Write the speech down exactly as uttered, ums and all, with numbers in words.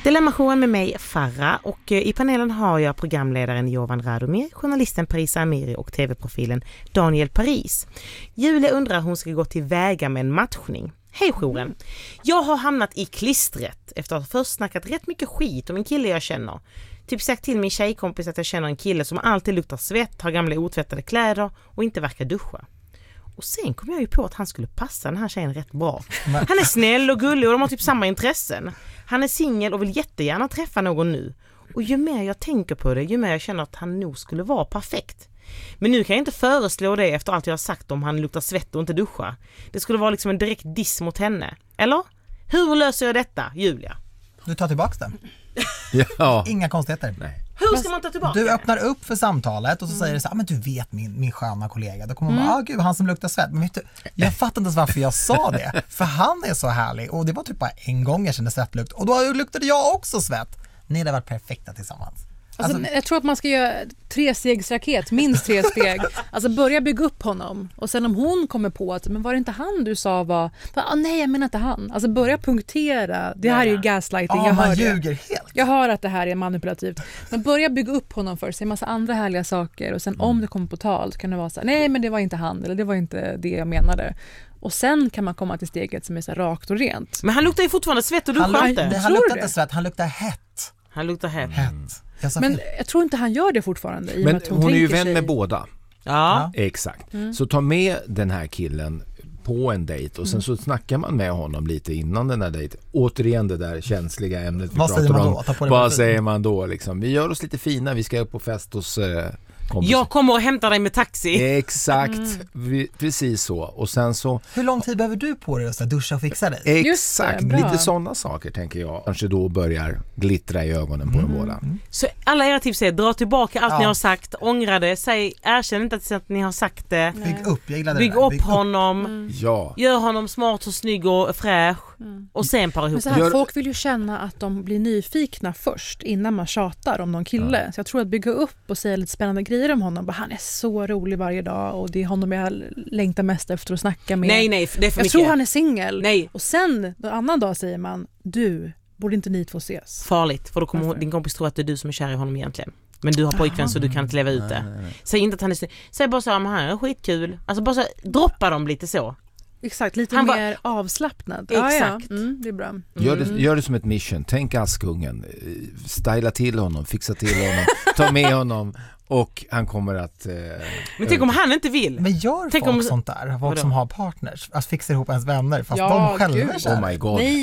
Dilemmashowen med mig, Farah, och i panelen har jag programledaren Jovan Radomir, journalisten Parisa Amiri och tv-profilen Daniel Paris. Julia undrar hur hon ska gå tillväga med en matchning. Hej jouren! Jag har hamnat i klistret efter att ha först snackat rätt mycket skit om en kille jag känner. Typ sagt till min tjejkompis att jag känner en kille som alltid luktar svett, har gamla otvättade kläder och inte verkar duscha. Och sen kom jag ju på att han skulle passa den här tjejen rätt bra. Han är snäll och gullig och de har typ samma intressen. Han är singel och vill jättegärna träffa någon nu. Och ju mer jag tänker på det, ju mer jag känner att han nog skulle vara perfekt. Men nu kan jag inte föreslå det efter allt jag har sagt om han luktar svett och inte duscha. Det skulle vara liksom en direkt diss mot henne. Eller? Hur löser jag detta, Julia? Du tar tillbaka den. Ja. Inga konstigheter. Nej. Hur ska man ta tillbaka? Du öppnar upp för samtalet och så mm. säger du så här, men du vet min, min sköna kollega. Då kommer man mm. bara, ah, gud, han som luktar svett. Men vet du, jag fattar inte ens varför jag sa det. För han är så härlig. Och det var typ bara en gång jag kände svettlukt. Och då luktade jag också svett. Ni hade varit perfekta tillsammans. Alltså, alltså, jag tror att man ska göra tre stegsraket, minst tre steg. Alltså börja bygga upp honom. Och sen om hon kommer på att, men var det inte han du sa var, ah, nej jag menar inte han. Alltså börja punktera. Det här är ju gaslighting. Ja, jag man hör ljuger det. helt. Jag hör att det här är manipulativt. Men börja bygga upp honom först. Se en massa andra härliga saker. Och sen mm. om det kommer på tal så kan det vara så här, nej men det var inte han. Eller det var inte det jag menade. Och sen kan man komma till steget som är så rakt och rent. Men han luktar ju fortfarande svett och du han, inte. Det, han luktar inte svett, han luktar hett. Han luktar hett. hett. Jag men jag tror inte han gör det fortfarande. I men hon, hon är ju vän sig. med båda. Ja. Exakt. Mm. Så ta med den här killen på en dejt och sen mm. så snackar man med honom lite innan den här dejten. Återigen det där känsliga ämnet vi Vad pratar säger man om. då? Vad säger man då? Liksom? Vi gör oss lite fina, vi ska upp på fest hos... Eh, kompis. Jag kommer och hämtar dig med taxi. Exakt, Mm. vi, precis så. Och sen så... Hur lång tid behöver du på dig att duscha och fixa dig? Exakt, det, lite sådana saker tänker jag. Kanske då börjar glittra i ögonen på mm. de båda. Mm. Så alla era tips är, dra tillbaka allt Ja. ni har sagt, ångra det, säg, erkänn inte att ni har sagt det. Bygg upp, jag gillade Bygg det där. upp Bygg honom, Mm. Ja. gör honom smart och snygg och fräsch Mm. och sen para ihop. Men så här, Gör... folk vill ju känna att de blir nyfikna först innan man tjatar om någon kille. Ja. Så jag tror att bygga upp och säga lite spännande grejer om honom. Bara, han är så rolig varje dag och det är honom jag längtar mest efter att snacka med. Nej, nej, det är för jag mycket. tror han är singel. Nej. Och sen, en annan dag säger man, du, borde inte ni två ses? Farligt, för då kommer Varför? din kompis tro att det är du som är kär i honom egentligen. Men du har pojkvän Aha. så du kan inte leva ut det. Nej, nej, nej. Säg inte att han är snygg. Säg bara så här, men han är skitkul. Alltså bara så här, droppa dem lite så. Exakt, lite Han mer var... avslappnad. Exakt. Ja, ja. Mm, det är bra. Gör det, Mm. gör det som ett mission. Tänk Askungen. Styla till honom, fixa till honom, ta med honom och han kommer att... Eh, Men tänk om han inte vill. Men gör Tänk folk om- sånt där? Folk Vadå? som har partners. Att fixa ihop ens vänner fast Ja, de själva gud. är kära. oh my god. Nej.